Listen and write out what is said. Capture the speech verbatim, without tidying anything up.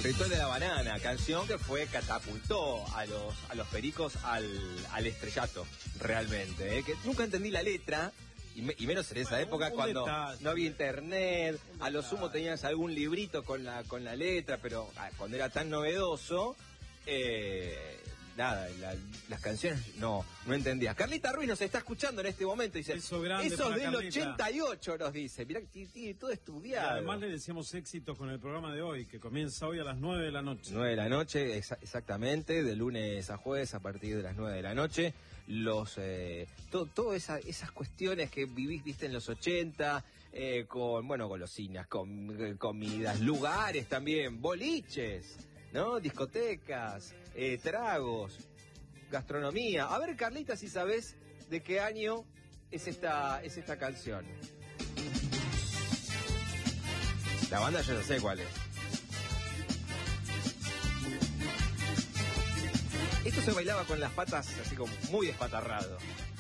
El ritual de la banana, canción que fue catapultó a los, a los pericos al, al estrellato, realmente. ¿eh? Que nunca entendí la letra, y, me, y menos en esa bueno, época un, un cuando detalle. No había internet, a lo sumo tenías algún librito con la, con la letra, pero ah, cuando era tan novedoso, eh, nada, la, las canciones no, no entendía. Carlita Ruiz nos está escuchando en este momento, dice, eso, eso del Carlita. ochenta y ocho nos dice, mirá, tiene todo estudiado. Y además le deseamos éxitos con el programa de hoy, que comienza hoy a las nueve de la noche. nueve de la noche, exa exactamente, de lunes a jueves a partir de las nueve de la noche. Los, eh, todas todo esa, esas cuestiones que vivís, viste, en los ochenta, eh, con, bueno, golosinas, con comidas, lugares también, boliches, ¿no? Discotecas, eh, tragos, gastronomía. A ver, Carlita, si sabés de qué año es esta, es esta canción. La banda yo ya sé cuál es. Esto se bailaba con las patas así como muy espatarrado.